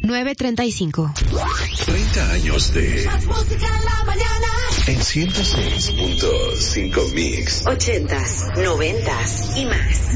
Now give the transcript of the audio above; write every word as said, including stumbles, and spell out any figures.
nueve treinta y cinco. treinta años de... Más música en la mañana. En ciento seis punto cinco Mix. Ochentas, noventas y más.